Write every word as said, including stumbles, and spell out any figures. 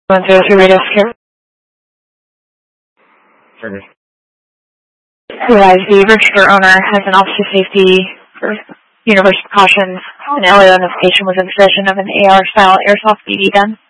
one zero three radio secure. Service. Realize the register owner has an officer safety for universal precautions. An L A O notification was in possession of an A R-style airsoft B B gun.